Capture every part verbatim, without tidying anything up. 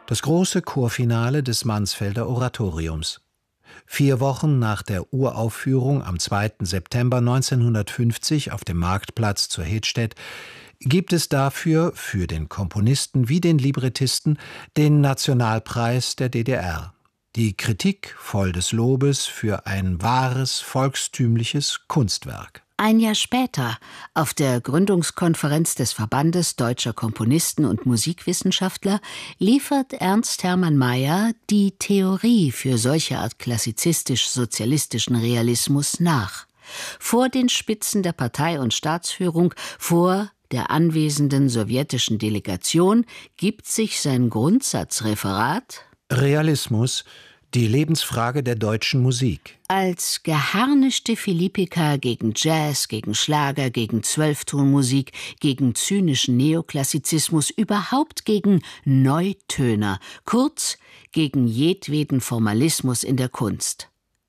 Das große Chorfinale des Mansfelder Oratoriums. Vier Wochen nach der Uraufführung am zweiten September neunzehnhundertfünfzig auf dem Marktplatz zur Hedstedt gibt es dafür, für den Komponisten wie den Librettisten, den Nationalpreis der D D R. Die Kritik voll des Lobes für ein wahres, volkstümliches Kunstwerk. Ein Jahr später, auf der Gründungskonferenz des Verbandes Deutscher Komponisten und Musikwissenschaftler, liefert Ernst Hermann Mayer die Theorie für solche Art klassizistisch-sozialistischen Realismus nach. Vor den Spitzen der Partei- und Staatsführung, vor der anwesenden sowjetischen Delegation, gibt sich sein Grundsatzreferat Realismus, die Lebensfrage der deutschen Musik. Als geharnischte Philippika gegen Jazz, gegen Schlager, gegen Zwölftonmusik, gegen zynischen Neoklassizismus, überhaupt gegen Neutöner, kurz gegen jedweden Formalismus in der Kunst.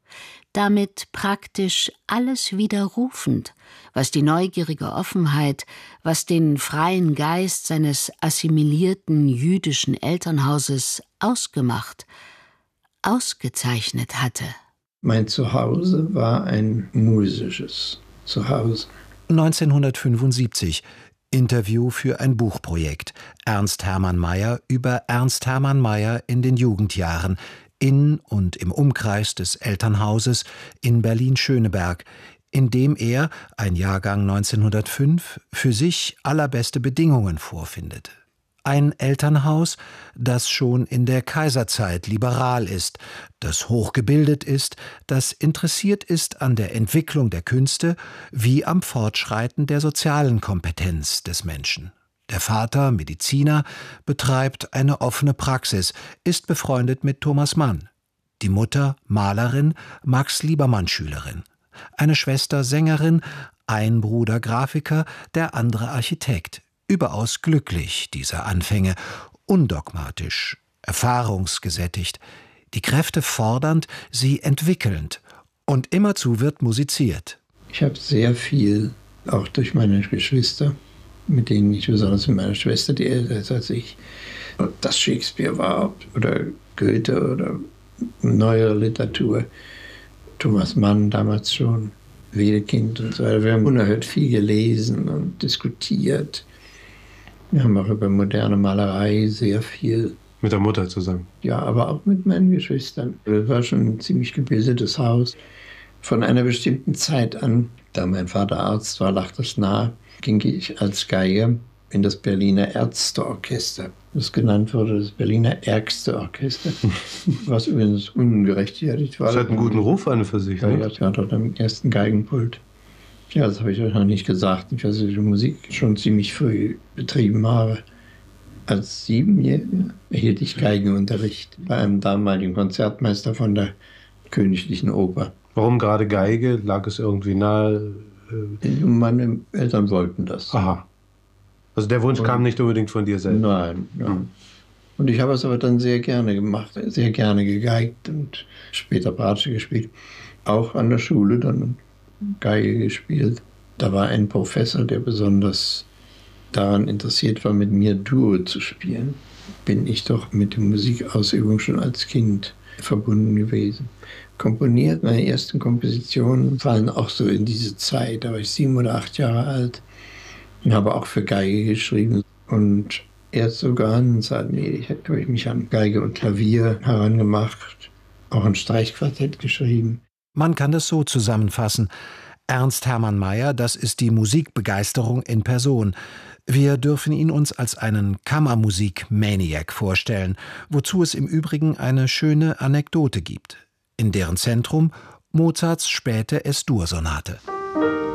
Damit praktisch alles widerrufend, was die neugierige Offenheit, was den freien Geist seines assimilierten jüdischen Elternhauses ausgemacht, ausgezeichnet hatte. Mein Zuhause war ein musisches Zuhause. neunzehnhundertfünfundsiebzig. Interview für ein Buchprojekt. Ernst Hermann Mayer über Ernst Hermann Mayer in den Jugendjahren, in und im Umkreis des Elternhauses in Berlin-Schöneberg, in dem er, ein Jahrgang neunzehnhundertfünf, für sich allerbeste Bedingungen vorfindet. Ein Elternhaus, das schon in der Kaiserzeit liberal ist, das hochgebildet ist, das interessiert ist an der Entwicklung der Künste wie am Fortschreiten der sozialen Kompetenz des Menschen. Der Vater, Mediziner, betreibt eine offene Praxis, ist befreundet mit Thomas Mann. Die Mutter, Malerin, Max Liebermann-Schülerin. Eine Schwester, Sängerin, ein Bruder, Grafiker, der andere Architekt. Überaus glücklich, diese Anfänge, undogmatisch, erfahrungsgesättigt, die Kräfte fordernd, sie entwickelnd. Und immerzu wird musiziert. Ich habe sehr viel, auch durch meine Geschwister, mit denen ich besonders mit meiner Schwester, die älter ist als ich, ob das Shakespeare war oder Goethe oder neuere Literatur, Thomas Mann damals schon, Wedekind und so weiter. Wir haben unerhört viel gelesen und diskutiert. Wir haben auch über moderne Malerei sehr viel. Mit der Mutter zusammen? Ja, aber auch mit meinen Geschwistern. Es war schon ein ziemlich gebildetes Haus. Von einer bestimmten Zeit an, da mein Vater Arzt war, lag das nahe, ging ich als Geiger in das Berliner Ärzteorchester. Das genannt wurde das Berliner Ärgste-Orchester, was übrigens ungerechtfertigt war. Das hat einen guten Ruf an für sich. Ja, Ne? ich war dort am ersten Geigenpult. Ja, das habe ich euch noch nicht gesagt, dass ich die Musik schon ziemlich früh betrieben habe. Als Siebenjähriger erhielt ich Geigenunterricht bei einem damaligen Konzertmeister von der Königlichen Oper. Warum gerade Geige? Lag es irgendwie nahe? Meine Eltern wollten das. Aha. Also der Wunsch Und kam nicht unbedingt von dir selbst? Nein. Ja. Hm. Und ich habe es aber dann sehr gerne gemacht, sehr gerne gegeigt und später Bratsche gespielt. Auch an der Schule dann Geige gespielt. Da war ein Professor, der besonders daran interessiert war, mit mir Duo zu spielen. Bin ich doch mit der Musikausübung schon als Kind verbunden gewesen. Komponiert, meine ersten Kompositionen fallen auch so in diese Zeit. Da war ich sieben oder acht Jahre alt und habe auch für Geige geschrieben. Und erst so ganz allmählich habe ich mich an Geige und Klavier herangemacht, auch ein Streichquartett geschrieben. Man kann das so zusammenfassen. Ernst Hermann Mayer, das ist die Musikbegeisterung in Person. Wir dürfen ihn uns als einen Kammermusik-Maniac vorstellen, wozu es im Übrigen eine schöne Anekdote gibt. In deren Zentrum Mozarts späte Es-Dur-Sonate.